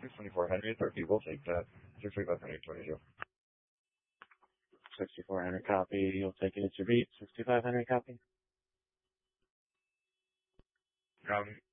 $6,400 for people. Take that. 6,522. 6,400 copy. You'll take it at your beat. 6,500 copy.